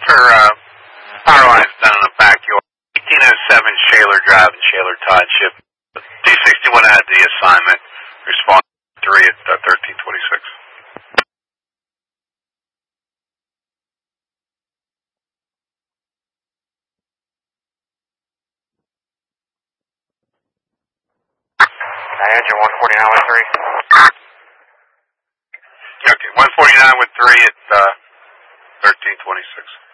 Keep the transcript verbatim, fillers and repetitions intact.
for uh, power lines down in the backyard. eighteen oh seven Shaler Drive in Shaler Township. T sixty-one had the assignment. Respond three at uh, thirteen twenty-six. Engine one forty-nine with three. Yeah, okay, one forty-nine with three at uh, thirteen twenty-six.